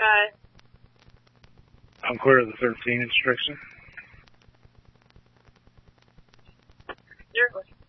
Right. I'm clear of the 13 instruction. You're